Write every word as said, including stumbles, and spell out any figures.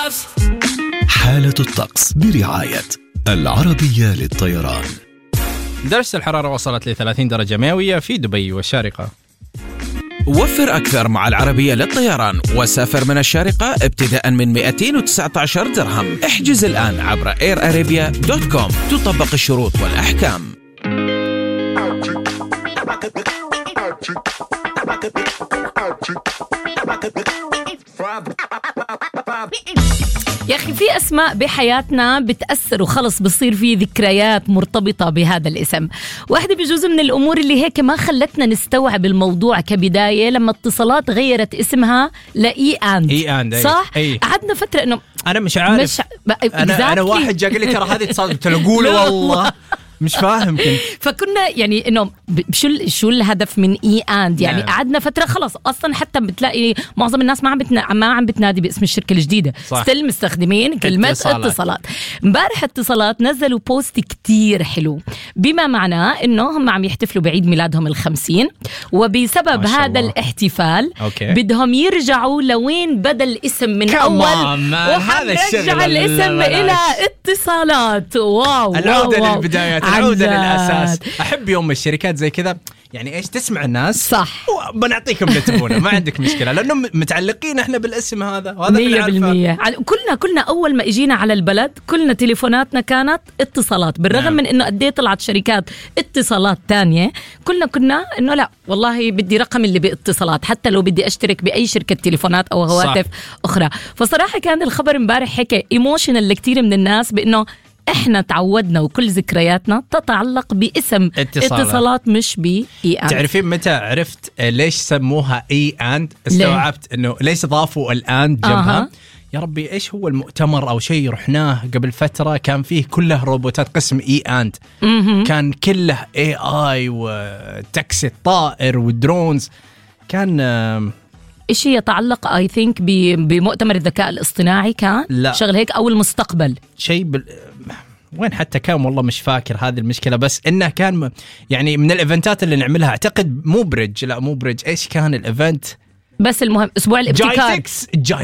حالة الطقس برعاية العربية للطيران. درجة الحرارة وصلت ل ثلاثين درجة مئوية في دبي والشارقة. وفر أكثر مع العربية للطيران وسافر من الشارقة ابتداء من مئتين وتسعة عشر درهم. احجز الآن عبر اير ارابيا دوت كوم. تطبق الشروط والأحكام. يا أخي في أسماء بحياتنا بتأثر وخلص بصير في ذكريات مرتبطة بهذا الاسم. واحدة بجزء من الأمور اللي هيك ما خلتنا نستوعب الموضوع كبداية لما اتصالات غيرت اسمها لإي آند. إي آند صح؟ أي. قعدنا فترة إنه أنا مش عارف مش أنا, أنا واحد جا قال لي ترى هذه اتصال تقول والله مش فاهم كنت. فكنا يعني انه شو شو الهدف من اي اند يعني نعم. قعدنا فتره خلص اصلا حتى بتلاقي معظم الناس ما عم بتنا... ما عم بتنادي باسم الشركه الجديده، ستيل مستخدمين كلمه اتصالات. اتصالات امبارح اتصالات نزلوا بوست كتير حلو بما معناه انه هم عم يحتفلوا بعيد ميلادهم الخمسين، وبسبب هذا الله. الاحتفال أوكي. بدهم يرجعوا لوين بدا الاسم من اول، وحنرجع الاسم الى اتصالات. واو العودة واو للبدايات، العودة للأساس. أحب يوم الشركات زي كذا يعني إيش تسمع الناس صح وبنعطيكم اللي تبونه ما عندك مشكلة، لأنه متعلقين إحنا بالاسم هذا وهذا مية بالمية. كلنا كلنا أول ما إجينا على البلد كلنا تليفوناتنا كانت اتصالات، بالرغم نعم. من إنه قديه طلعت شركات اتصالات تانية، كلنا كنا إنه لا والله بدي رقم اللي باتصالات حتى لو بدي أشترك بأي شركة تليفونات أو هواتف صح. أخرى. فصراحة كان الخبر امبارح هيك ايموشنال لكتير من الناس بإنه احنا تعودنا وكل ذكرياتنا تتعلق باسم اتصالات, اتصالات مش بي اي اند. تعرفين متى عرفت ليش سموها اي اند؟ استوعبت انه ليش ضافوا الاند جنبها. آه. يا ربي ايش هو المؤتمر او شيء رحناه قبل فترة كان فيه كله روبوتات قسم اي اند، كان كله اي اي وتاكسي الطائر والدرونز، كان إشي يتعلق I think بمؤتمر الذكاء الاصطناعي كان لا. شغل هيك أو المستقبل شيء بال... وين حتى كان والله مش فاكر هذه المشكلة، بس إنه كان يعني من الإيفنتات اللي نعملها أعتقد مو بريدج لا مو بريدج إيش كان الإيفنت، بس المهم أسبوع الابتكار جاي